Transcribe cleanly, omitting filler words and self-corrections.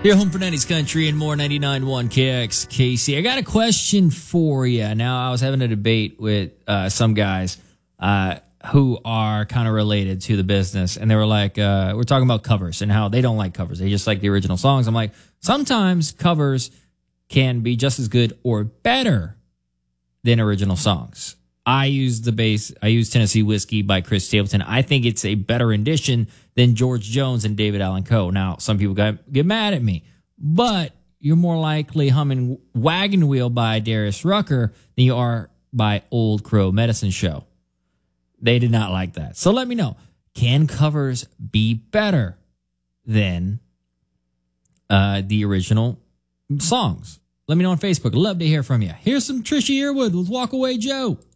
Your home for 90s country and more. 99.1 KXKC. I got a question for you. Now, I was having a debate with some guys who are kind of related to the business, and they were like, we're talking about covers and how they don't like covers. They just like the original songs. I'm like, sometimes covers can be just as good or better than original songs. I use Tennessee Whiskey by Chris Stapleton. I think it's a better rendition than George Jones and David Allan Coe. Now, some people get mad at me, but you're more likely humming Wagon Wheel by Darius Rucker than you are by Old Crow Medicine Show. They did not like that. So let me know, can covers be better than the original songs? Let me know on Facebook. I'd love to hear from you. Here's some Trisha Yearwood with Walk Away Joe.